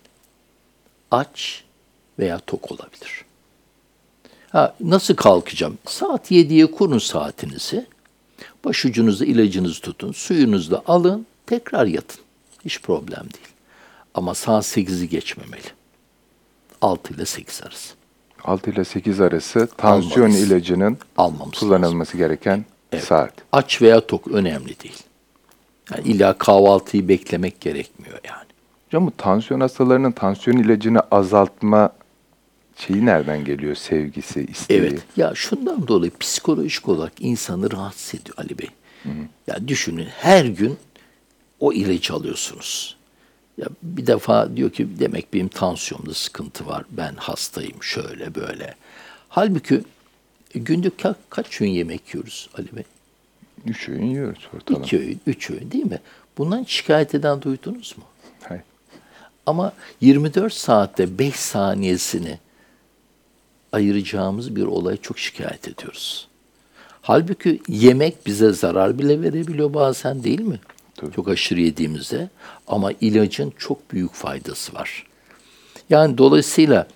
Aç veya tok olabilir. Ha, nasıl kalkacağım? Saat yediye kurun saatinizi. Başucunuzda ilacınızı tutun. Suyunuzu da alın. Tekrar yatın. Hiç problem değil. Ama saat sekizi geçmemeli. altı ile sekiz arası. altı ile sekiz arası tansiyon Almamız. ilacının Almamız kullanılması lazım. gereken Evet. saat. Aç veya tok önemli değil. Yani illa kahvaltıyı beklemek gerekmiyor yani. Hocam bu tansiyon hastalarının tansiyon ilacını azaltma şeyi nereden geliyor? Sevgisi, isteği? Evet. Ya şundan dolayı psikolojik olarak insanı rahatsız ediyor Ali Bey. Hı hı. Ya düşünün her gün o ilacı alıyorsunuz. Ya bir defa diyor ki demek benim tansiyonumda sıkıntı var. Ben hastayım şöyle böyle. Halbuki günlük ka- kaç öğün yemek yiyoruz Ali Bey? Üç öğün yiyoruz ortalama. İki öğün, üç öğün değil mi? Bundan şikayet eden duydunuz mu? Hayır. Ama yirmi dört saatte beş saniyesini ayıracağımız bir olaya çok şikayet ediyoruz. Halbuki yemek bize zarar bile verebiliyor bazen değil mi? Tabii. Çok aşırı yediğimizde. Ama ilacın çok büyük faydası var. Yani dolayısıyla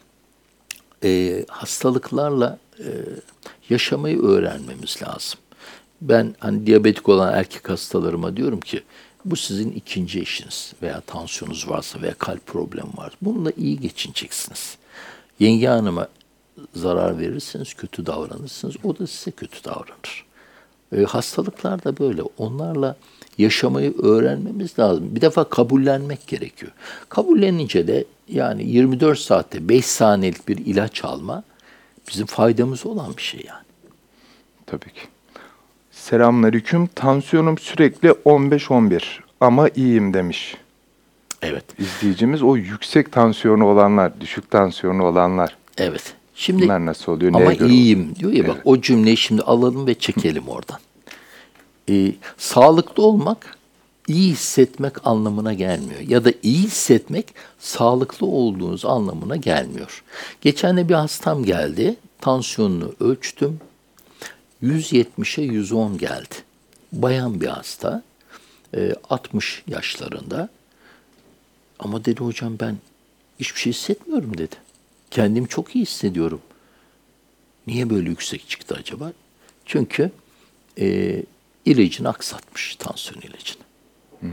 e, hastalıklarla e, yaşamayı öğrenmemiz lazım. Ben hani diyabetik olan erkek hastalarıma diyorum ki bu sizin ikinci eşiniz veya tansiyonunuz varsa veya kalp problemi var. Bununla iyi geçineceksiniz. Yenge hanıma zarar verirseniz, kötü davranırsınız. O da size kötü davranır. E, hastalıklar da böyle. Onlarla yaşamayı öğrenmemiz lazım. Bir defa kabullenmek gerekiyor. Kabullenince de yani yirmi dört saatte beş saniyelik bir ilaç alma bizim faydamız olan bir şey yani. Tabii ki. Selamünaleyküm. Tansiyonum sürekli on beş on bir ama iyiyim demiş. Evet. İzleyicimiz o yüksek tansiyonu olanlar, düşük tansiyonu olanlar. Evet. Şimdi bunlar nasıl oluyor? Ama göre iyiyim oluyor? diyor ya Evet. bak o cümleyi şimdi alalım ve çekelim oradan. Ee, sağlıklı olmak iyi hissetmek anlamına gelmiyor. Ya da iyi hissetmek sağlıklı olduğunuz anlamına gelmiyor. Geçen de bir hastam geldi. Tansiyonunu ölçtüm. yüz yetmişe yüz on geldi. Bayan bir hasta. altmış yaşlarında. Ama dedi hocam ben hiçbir şey hissetmiyorum dedi. Kendimi çok iyi hissediyorum. Niye böyle yüksek çıktı acaba? Çünkü e, ilacını aksatmış, tansiyon ilacını. Hmm.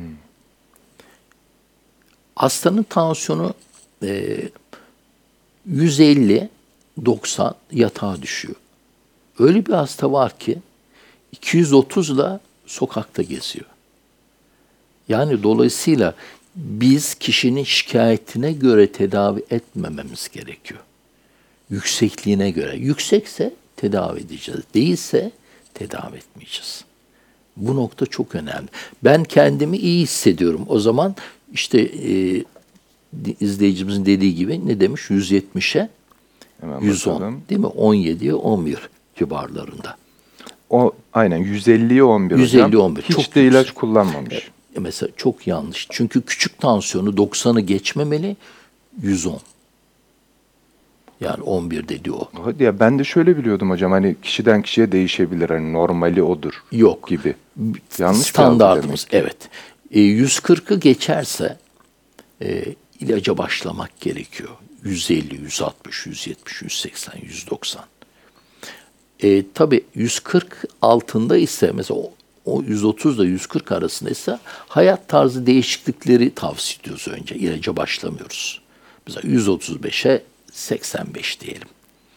Hastanın tansiyonu e, yüz elli doksan yatağa düşüyor. Öyle bir hasta var ki iki yüz otuzla sokakta geziyor. Yani dolayısıyla biz kişinin şikayetine göre tedavi etmememiz gerekiyor. Yüksekliğine göre. Yüksekse tedavi edeceğiz. Değilse tedavi etmeyeceğiz. Bu nokta çok önemli. Ben kendimi iyi hissediyorum. O zaman işte e, izleyicimizin dediği gibi ne demiş? yüz yetmişe yüz on değil mi? on yediye on bir civarlarında. O aynen yüz elliye on bir yüz elli on bir. Hiç çok de ilaç yüksek. kullanmamış. Evet. Mesela çok yanlış. Çünkü küçük tansiyonu doksanı geçmemeli, yüz on. Yani on bir dedi o. Hadi ya ben de şöyle biliyordum hocam hani kişiden kişiye değişebilir hani normali odur. Yok. Gibi. Yanlış standartımız evet. E, yüz kırkı geçerse e, ilaca başlamak gerekiyor. yüz elli, yüz altmış, yüz yetmiş, yüz seksen, yüz doksan. E, tabii yüz kırk altında ise mesela o, o yüz otuz ile yüz kırk arasında ise hayat tarzı değişiklikleri tavsiye ediyoruz önce. İlaca başlamıyoruz. Mesela yüz otuz beşe seksen beş diyelim.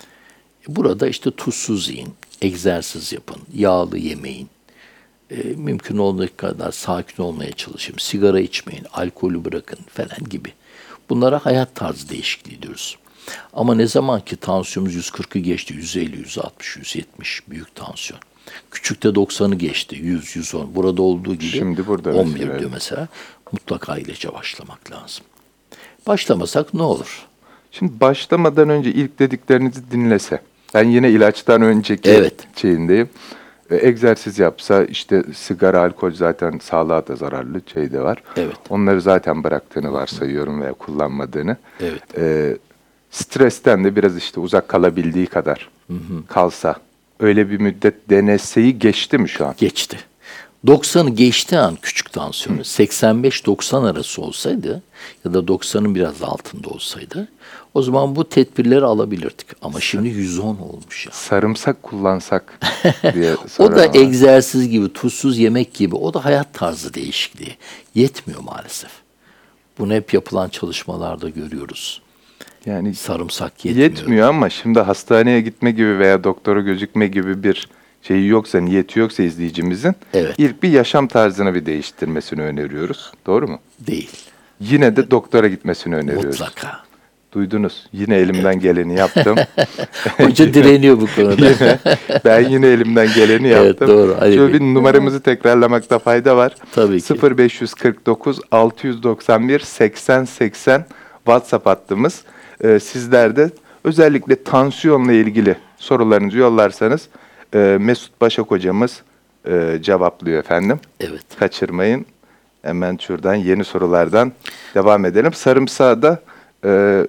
Burada işte tuzsuz yiyin, egzersiz yapın, yağlı yemeyin. E, mümkün olduğu kadar sakin olmaya çalışın, sigara içmeyin, alkolü bırakın falan gibi. Bunlara hayat tarzı değişikliği diyoruz. Ama ne zaman ki tansiyonumuz yüz kırkı geçti, yüz elli, yüz altmış, yüz yetmiş büyük tansiyon. Küçükte doksanı geçti, yüz, yüz on. Burada olduğu gibi Şimdi burada on bir mesela. diyor mesela. Mutlaka ilaca başlamak lazım. Başlamasak ne olur? Şimdi başlamadan önce ilk dediklerinizi dinlese. Ben yine ilaçtan önceki Evet. şeyindeyim. E, egzersiz yapsa, işte sigara, alkol zaten sağlığa da zararlı şey de var. Evet. Onları zaten bıraktığını varsayıyorum veya kullanmadığını. Evet. E, stresten de biraz işte uzak kalabildiği kadar Hı hı. kalsa. Öyle bir müddet deneseyi geçti mi şu an? Geçti. doksanı geçtiği an küçük tansiyonu seksen beş doksan arası olsaydı ya da doksanın biraz altında olsaydı o zaman bu tedbirleri alabilirdik. Ama şimdi yüz on olmuş ya. Sarımsak kullansak diye O soran da var. egzersiz gibi, tuzsuz yemek gibi. O da hayat tarzı değişikliği. Yetmiyor maalesef. Bunu hep yapılan çalışmalarda görüyoruz. Yani sarımsak yetmiyor. Yetmiyor ama şimdi hastaneye gitme gibi veya doktora gözükme gibi bir şeyi yoksa, niyeti yoksa izleyicimizin Evet. ilk bir yaşam tarzını bir değiştirmesini öneriyoruz. Doğru mu? Değil. Yine de doktora gitmesini öneriyoruz. Mutlaka. Duydunuz. Yine elimden geleni yaptım. Hoca direniyor bu konuda. Yine, ben yine elimden geleni yaptım. Evet, doğru. Ali Şöyle Bey. bir numaramızı tekrarlamakta fayda var. Tabii ki. sıfır beş kırk dokuz altı doksan bir seksen seksen WhatsApp hattımız. Ee, sizler de özellikle tansiyonla ilgili sorularınızı yollarsanız e, Mesut Başak hocamız e, cevaplıyor efendim. Evet. Kaçırmayın. Hemen şuradan yeni sorulardan devam edelim. Sarımsağı da e,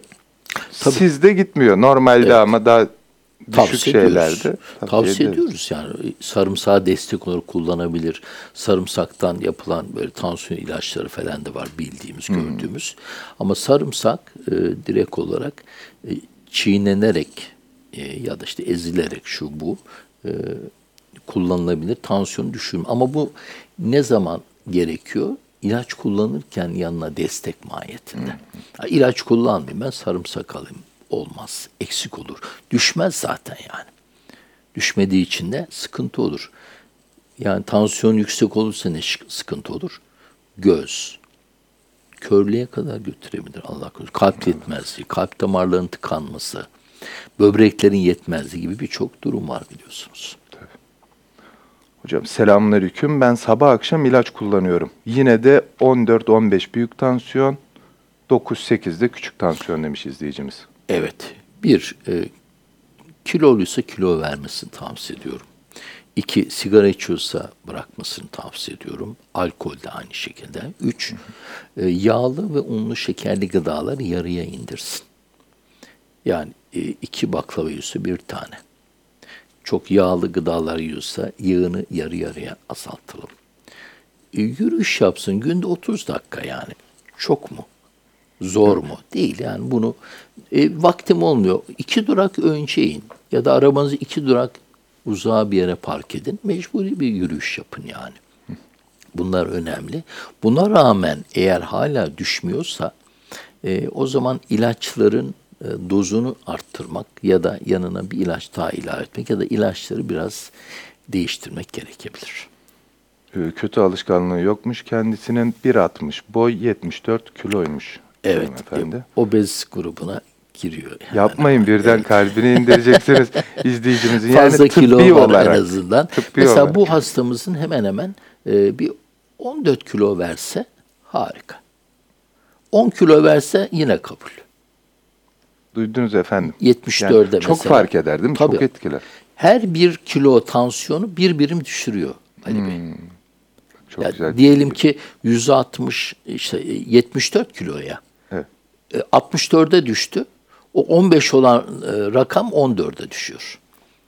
sizde gitmiyor. Normalde Evet. ama daha düşük Tavsiye şeylerde. ediyoruz. Tavsiye Tavsiye ediyoruz. ediyoruz yani. Sarımsağı destek olarak kullanabilir. Sarımsaktan yapılan böyle tansiyon ilaçları falan da var bildiğimiz, gördüğümüz. Ama sarımsak e, direkt olarak e, çiğnenerek e, ya da işte ezilerek şu bu e, kullanılabilir. Tansiyonu düşürme. Ama bu ne zaman gerekiyor? İlaç kullanırken yanına destek mahiyetinde. Ha, ilaç kullanmayayım, ben sarımsak alayım. Olmaz. Eksik olur. Düşmez zaten yani. Düşmediği için de sıkıntı olur. Yani tansiyon yüksek olursa ne sıkıntı olur? Göz. Körlüğe kadar götürebilir Allah korusun. Kalp yetmezliği, kalp damarlarının tıkanması, böbreklerin yetmezliği gibi birçok durum var biliyorsunuz. Hocam selamünaleyküm. Ben sabah akşam ilaç kullanıyorum. Yine de on dört on beş büyük tansiyon, dokuz sekizde küçük tansiyon demiş izleyicimiz. Evet. Bir, e, kiloluysa kilo vermesini tavsiye ediyorum. İki, sigara içiyorsa bırakmasını tavsiye ediyorum. Alkol de aynı şekilde. Üç, e, yağlı ve unlu şekerli gıdaları yarıya indirsin. Yani e, iki baklava yiyorsa bir tane. Çok yağlı gıdalar yiyorsa yağını yarı yarıya azaltalım. E, yürüyüş yapsın günde otuz dakika yani. Çok mu? Zor mu? Değil yani bunu e, vaktim olmuyor. İki durak önce in ya da arabanızı iki durak uzağa bir yere park edin. Mecburi bir yürüyüş yapın yani. Bunlar önemli. Buna rağmen eğer hala düşmüyorsa e, o zaman ilaçların e, dozunu arttırmak ya da yanına bir ilaç daha ilave etmek ya da ilaçları biraz değiştirmek gerekebilir. Kötü alışkanlığı yokmuş. Kendisinin bir altmış, boy yetmiş dört kiloymuş. Evet, Efendi. obez grubuna giriyor. Hemen Yapmayın hemen. birden Evet. kalbini indireceksiniz izleyicimizin. Fazla yani tıbbi kilo var olarak. en azından. Tıbbi Mesela olarak. bu hastamızın hemen hemen e, bir on dört kilo verse harika. on kilo verse yine kabul. Duydunuz efendim. yetmiş dörde yani çok mesela. fark eder değil mi? Tabii. Çok etkiler. Her bir kilo tansiyonu bir birim düşürüyor Ali Bey. Hmm. Çok Ya güzel. diyelim ki yüz altmış işte yetmiş dört kiloya. Evet. E, altmış dörde düştü. O on beş olan e, rakam on dörde düşüyor.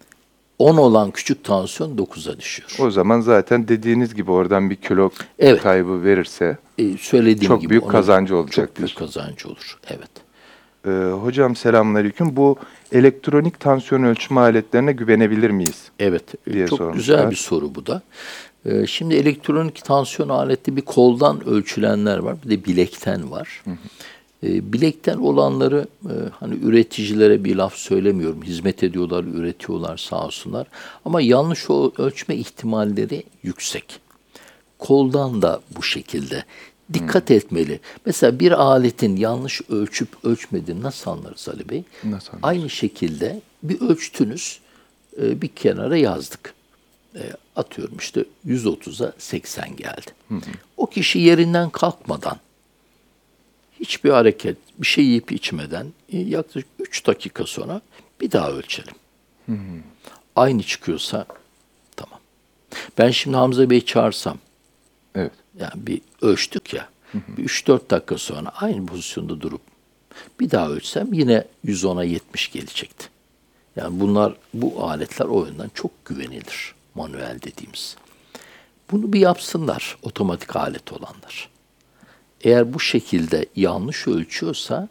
on olan küçük tansiyon dokuza düşüyor. O zaman zaten dediğiniz gibi oradan bir kilo Evet. kaybı verirse E, söylediğim çok gibi büyük onun kazancı olacaktır. Çok büyük kazancı olur. Evet. Ee, hocam selamünaleyküm. Bu elektronik tansiyon ölçme aletlerine güvenebilir miyiz? Evet. diye Çok sormuşlar. güzel bir soru bu da. Ee, şimdi elektronik tansiyon aleti bir koldan ölçülenler var. Bir de bilekten var. Hı hı. E, bilekten olanları e, hani üreticilere bir laf söylemiyorum. Hizmet ediyorlar, üretiyorlar sağ olsunlar. Ama yanlış o ölçme ihtimalleri yüksek. Koldan da bu şekilde. Dikkat hmm. etmeli. Mesela bir aletin yanlış ölçüp ölçmediğini nasıl anlarız Ali Bey? Nasıl anlarız? Aynı şekilde bir ölçtünüz, e, bir kenara yazdık. E, atıyorum işte yüz otuza seksen geldi. Hı hı. O kişi yerinden kalkmadan, hiçbir hareket, bir şey yiyip içmeden e, yaklaşık üç dakika sonra bir daha ölçelim. Hı hı. Aynı çıkıyorsa tamam. Ben şimdi Hamza Bey'i çağırsam, evet. Yani bir ölçtük ya, hı hı. bir üç dört dakika sonra aynı pozisyonda durup bir daha ölçsem yine yüz ona yetmiş gelecekti. Yani bunlar, bu aletler o yönden çok güvenilir. Manuel dediğimiz. Bunu bir yapsınlar, otomatik alet olanlar. Eğer bu şekilde yanlış ölçüyorsa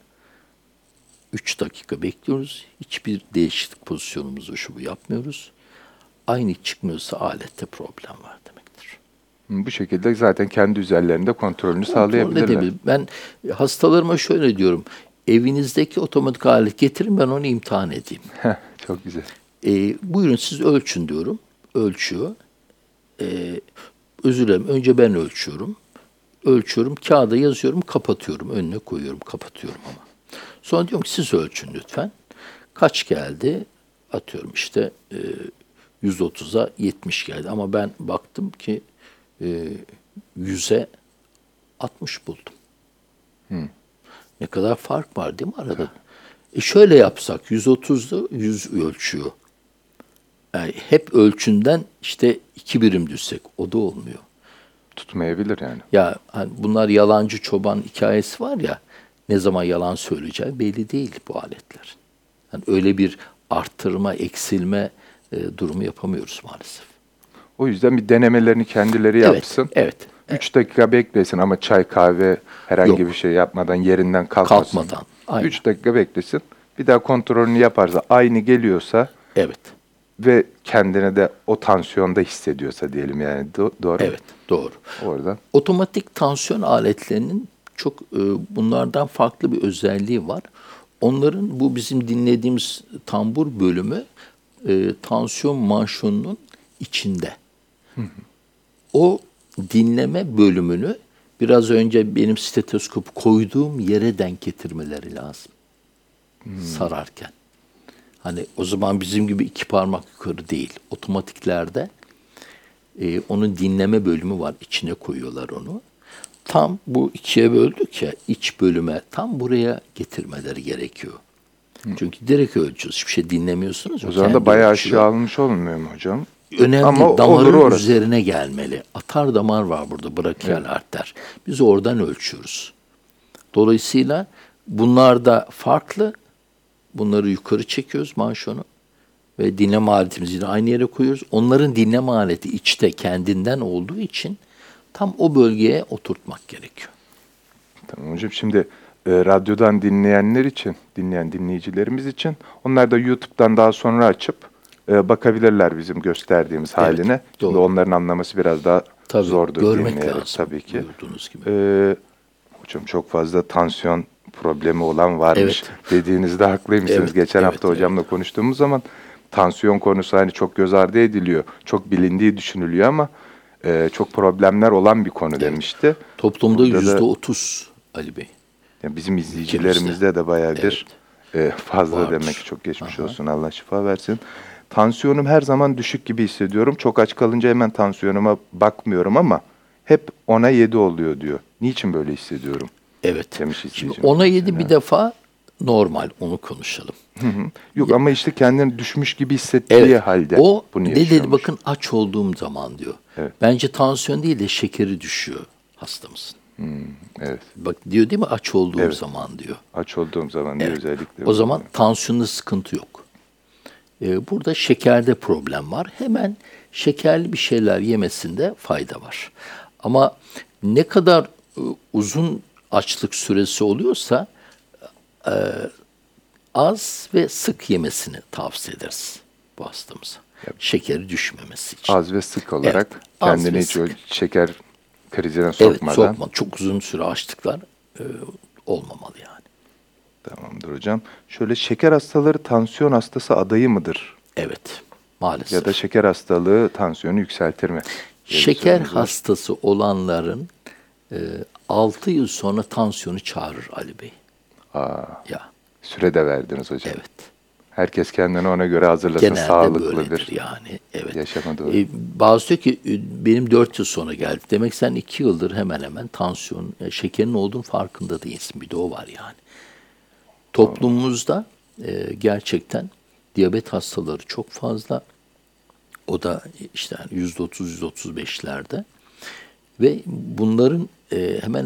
üç dakika bekliyoruz. Hiçbir değişiklik pozisyonumuzu şu bu yapmıyoruz. Aynı çıkmıyorsa alette problem var demektir. Bu şekilde zaten kendi üzerlerinde kontrolünü Kontrol sağlayabilirler. Edebilir. Ben hastalarıma şöyle diyorum. Evinizdeki otomatik alet getirin, ben onu imtihan edeyim. Çok güzel. E, buyurun siz ölçün diyorum. Ölçüyor. Ee, özür dilerim. Önce ben ölçüyorum. Ölçüyorum. Kağıda yazıyorum. Kapatıyorum. Önüne koyuyorum. Kapatıyorum ama. Sonra diyorum ki siz ölçün lütfen. Kaç geldi? Atıyorum işte e, yüz otuza yetmiş geldi. Ama ben baktım ki e, yüze altmış buldum. Hmm. Ne kadar fark var değil mi arada? E şöyle yapsak yüz otuzda yüz ölçüyor. Yani hep ölçünden işte iki birim düşsek o da olmuyor. Tutmayabilir yani. Ya hani bunlar yalancı çoban hikayesi var ya, ne zaman yalan söyleyeceği belli değil bu aletler. Yani öyle bir arttırma, eksilme e, durumu yapamıyoruz maalesef. O yüzden bir denemelerini kendileri evet, yapsın. Evet. Üç dakika beklesin ama çay kahve herhangi Yok. bir şey yapmadan yerinden kalkmasın. Kalkmadan. Aynen. Üç dakika beklesin. Bir daha kontrolünü yaparsa aynı geliyorsa. Evet. Ve kendine de o tansiyonda hissediyorsa diyelim yani Do- doğru. Evet, doğru. Oradan. Otomatik tansiyon aletlerinin çok e, bunlardan farklı bir özelliği var. Onların bu bizim dinlediğimiz tambur bölümü e, tansiyon manşonunun içinde. Hı hı. O dinleme bölümünü biraz önce benim stetoskopu koyduğum yere denk getirmeleri lazım. Hmm. Sararken. Hani o zaman bizim gibi iki parmak yukarı değil. Otomatiklerde e, onun dinleme bölümü var. İçine koyuyorlar onu. Tam bu ikiye böldük ya, iç bölüme tam buraya getirmeleri gerekiyor. Hmm. Çünkü direkt ölçüyoruz. Hiçbir şey dinlemiyorsunuz. O zaman da bayağı aşağı alınmış olmuyor mu hocam? Önemli. Ama damarın üzerine gelmeli. Atar damar var burada, brachial evet. arter. Biz oradan ölçüyoruz. Dolayısıyla bunlar da farklı. Bunları yukarı çekiyoruz manşonu ve dinleme aletimizi yine aynı yere koyuyoruz. Onların dinleme aleti içte kendinden olduğu için tam o bölgeye oturtmak gerekiyor. Tamam hocam, şimdi e, radyodan dinleyenler için, dinleyen dinleyicilerimiz için onlar da YouTube'dan daha sonra açıp e, bakabilirler bizim gösterdiğimiz evet, haline. Şimdi onların anlaması biraz daha tabii, zordur. Görmek lazım. Tabii ki. Gibi. E, hocam çok fazla tansiyon problemi olan varmış evet. dediğinizde haklıymışsınız. Evet, Geçen evet, hafta hocamla evet. konuştuğumuz zaman tansiyon konusu hani çok göz ardı ediliyor. Çok bilindiği düşünülüyor ama e, çok problemler olan bir konu evet. demişti. Toplumda yüzde otuz Ali Bey. Yani bizim izleyicilerimizde de bayağı bir evet. e, fazla Vardır. demek. Çok geçmiş Aha. olsun. Allah şifa versin. Tansiyonum her zaman düşük gibi hissediyorum. Çok aç kalınca hemen tansiyonuma bakmıyorum ama hep ona yedi oluyor diyor. Niçin böyle hissediyorum? Evet. Şimdi ona yedi bir defa normal, onu konuşalım. Hı hı. Yok ya, ama işte kendini düşmüş gibi hissettiği evet, halde o bunu ne dedi bakın, aç olduğum zaman diyor. Evet. Bence tansiyon değil de şekeri düşüyor hastamızın. Hmm, evet. Bak diyor değil mi, aç olduğum evet. zaman diyor. Aç olduğum zaman diyor evet. özellikle. O zaman tansiyonda sıkıntı yok. Ee, burada şekerde problem var. Hemen şekerli bir şeyler yemesinde fayda var. Ama ne kadar e, uzun açlık süresi oluyorsa e, az ve sık yemesini tavsiye ederiz bu hastamıza. Yep. Şekeri düşmemesi için. Az ve sık olarak evet, kendini hiç sık. şeker krizine sokmadan. Evet, sokma. Çok uzun süre açlıklar e, olmamalı yani. Tamamdır hocam. Şöyle şeker hastaları tansiyon hastası adayı mıdır? Evet, maalesef. Ya da şeker hastalığı tansiyonu yükseltir mi? Şeker hastası olanların e, altı yıl sonra tansiyonu çağırır Ali Bey. Aa, ya. Süre de verdiniz hocam. Evet. Herkes kendini ona göre hazırlasın. Genelde sağlıklı böyledir bir yani. Evet. yaşama doğru. E, bazı diyor ki benim dört yıl sonra geldi. Demek sen iki yıldır hemen hemen tansiyon, e, şekerin olduğun farkında değilsin. Bir de o var yani. Toplumumuzda e, gerçekten diyabet hastaları çok fazla. O da işte yüzde otuz yüzde otuz beşlerde ve bunların e, hemen